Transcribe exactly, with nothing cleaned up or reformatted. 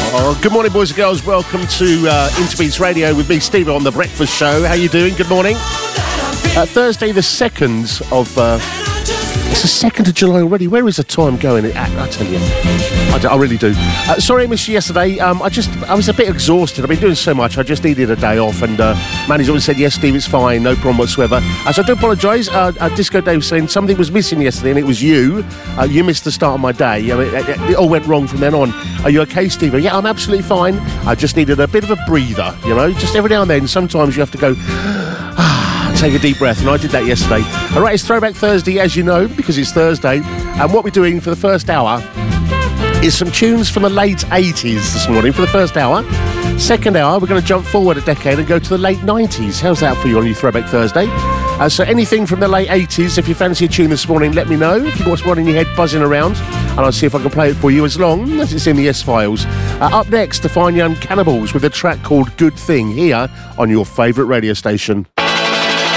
Oh, good morning, boys and girls. Welcome to uh, Interbeats Radio with me, Steve, on The Breakfast Show. How you doing? Good morning. Uh, Thursday the second of... Uh, it's the second of July already. Where is the time going? I, I tell you. I, do, I really do. Uh, sorry I missed you yesterday. Um, I just... I was a bit exhausted. I've been doing so much. I just needed a day off. And uh, Manny's always said, yes, Steve, it's fine. No problem whatsoever. Uh, so I do apologise. Uh, uh, Disco Dave was saying something was missing yesterday, and it was you. Uh, you missed the start of my day. I mean, it, it, it all went wrong from then on. Are you okay, Steve? Yeah, I'm absolutely fine. I just needed a bit of a breather, you know? Just every now and then, sometimes you have to go... take a deep breath, and I did that yesterday. All right, it's Throwback Thursday, as you know, because it's Thursday, and what we're doing for the first hour is some tunes from the late eighties this morning for the first hour. Second hour, we're going to jump forward a decade and go to the late nineties. How's that for you on your Throwback Thursday? Uh, so anything from the late eighties, if you fancy a tune this morning, let me know. If you've got one in your head buzzing around, and I'll see if I can play it for you as long as it's in the S-Files. Uh, up next, the Fine Young Cannibals with a track called Good Thing here on your favourite radio station.